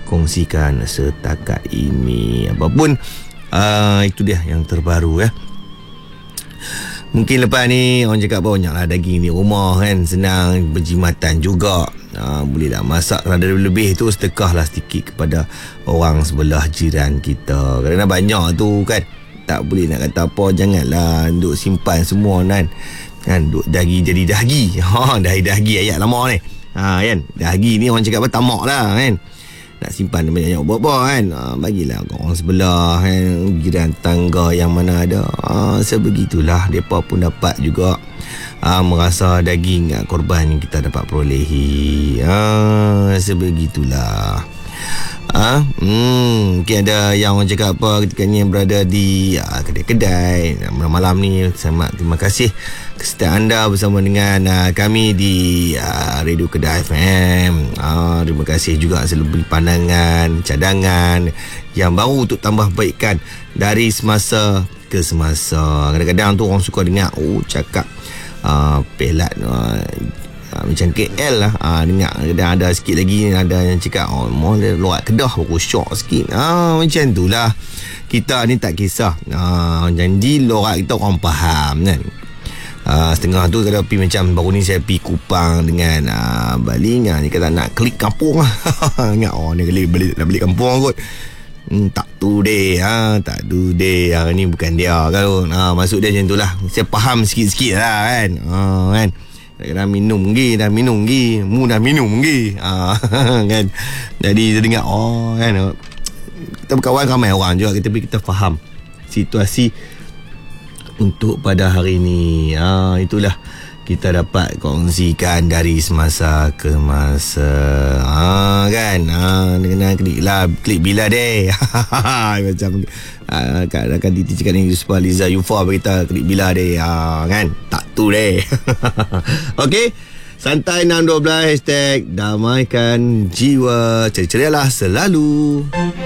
kongsikan setakat ini. Apapun itu dia yang terbaru ya. Mungkin lepas ni orang cakap banyaklah daging di rumah kan, senang berjimatan juga. Bolehlah masak rada lebih tu, sedekahlah sedikit kepada orang sebelah jiran kita. Kerana banyak tu kan, tak boleh nak kata apa, janganlah duk simpan semua kan duk dagi jadi dagi. Dagi ayat lama ni. Kan dagi ni orang cakap tamak lah kan, nak simpan banyak-banyak buat apa kan. Bagilah orang sebelah kan, jiran tangga yang mana ada. Sebegitulah mereka pun dapat juga merasa daging korban yang kita dapat perolehi. Sebegitulah. Mungkin ada yang orang cakap apa ketika ni berada di kedai-kedai malam ni. Terima kasih kesertaan anda bersama dengan kami di Radio Kedah FM. Terima kasih juga selalu beri pandangan, cadangan yang baru untuk tambah baikkan dari semasa ke semasa. Kadang-kadang tu orang suka dengar cakap pelat macam KL lah, dengar kadang ada sikit lagi, ada yang cakap mau luar Kedah baru syok sikit. Macam tu lah, kita ni tak kisah janji lorak kita orang faham kan. Setengah tu kalau pergi macam baru ni saya pergi Kupang dengan Baling ni kata nak klik kampung lah. Ingat ni nak balik kampung kot. Tak tu deh, tak tu deh, ni bukan dia kalau maksud dia macam tu lah. Saya faham sikit-sikit lah kan. Kan dah minum lagi, mu dah minum lagi. Kan jadi dia dengar kan, kita berkawan ramai orang juga, kita faham situasi untuk pada hari ni. Itulah kita dapat kongsikan dari semasa ke masa. Kan kena klik bila deh. Macam akan Titi cakap ni, Yusuf Liza Yufa berita klik bila deh. Kan tak tu deh. Okey, santai 612 #damaikan jiwa. Ceria-ceria lah selalu.